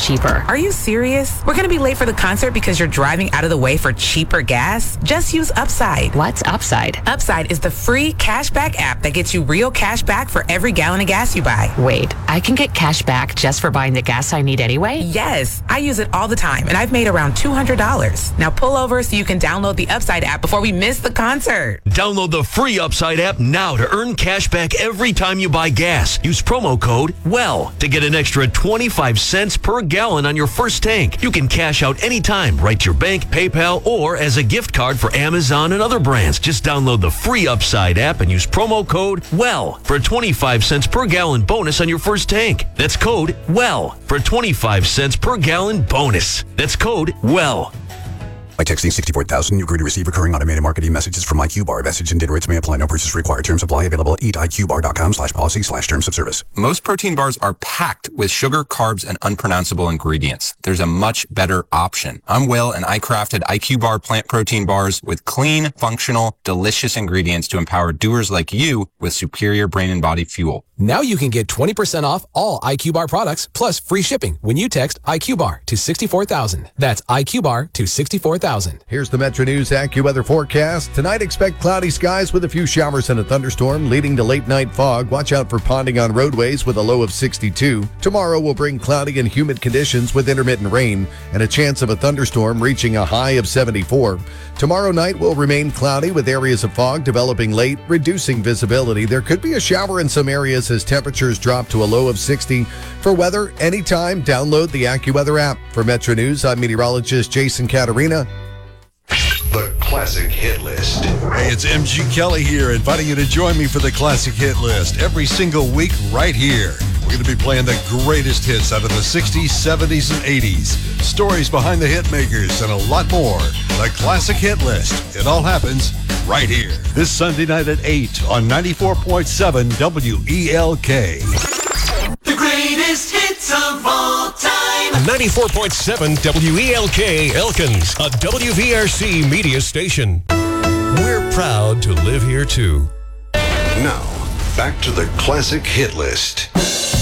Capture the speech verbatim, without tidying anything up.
cheaper. Are you serious? We're going to be late for the concert because you're driving out of the way for cheaper gas? Just use Upside. What's Upside? Upside is the free cashback app that gets you real cash back for every gallon of gas you buy. Wait, I can get cash back just for buying the gas I need anyway? Yes, I use it all the time, and I've made around two hundred dollars. Now pull over so you can download the Upside app before we miss the concert. Download the free Upside app now to earn cash back every time you buy gas. Use promo code WELL to get an extra twenty-five cents per gallon on your first tank. You can cash out anytime, right to your bank, PayPal, or as a gift card for Amazon and other brands. Just download the free Upside app and use promo code WELL for a twenty-five cents per gallon bonus on your first tank. That's code WELL for a twenty-five cents per gallon bonus. That's code WELL. By texting sixty-four thousand, you agree to receive recurring automated marketing messages from iQBar. Message and data rates may apply. No purchase required. Terms apply. Available at eatiqbar.com slash policy slash terms of service. Most protein bars are packed with sugar, carbs, and unpronounceable ingredients. There's a much better option. I'm Will, and I crafted iQBar plant protein bars with clean, functional, delicious ingredients to empower doers like you with superior brain and body fuel. Now you can get twenty percent off all iQBar products plus free shipping when you text iQBar to sixty-four thousand. That's iQBar to sixty-four thousand. Here's the Metro News AccuWeather forecast. Tonight, expect cloudy skies with a few showers and a thunderstorm, leading to late night fog. Watch out for ponding on roadways with a low of sixty-two. Tomorrow will bring cloudy and humid conditions with intermittent rain and a chance of a thunderstorm reaching a high of seventy-four. Tomorrow night will remain cloudy with areas of fog developing late, reducing visibility. There could be a shower in some areas as temperatures drop to a low of sixty. For weather, anytime, download the AccuWeather app. For Metro News, I'm meteorologist Jason Caterina. The Classic Hit List. Hey, it's M G Kelly here, inviting you to join me for the Classic Hit List every single week right here. We're going to be playing the greatest hits out of the sixties, seventies, and eighties, stories behind the hit makers, and a lot more. The Classic Hit List. It all happens right here. This Sunday night at eight on ninety-four point seven W E L K. The greatest hits of all time. ninety-four point seven W E L K Elkins, a W V R C media station. We're proud to live here too. Now, back to the Classic Hit List.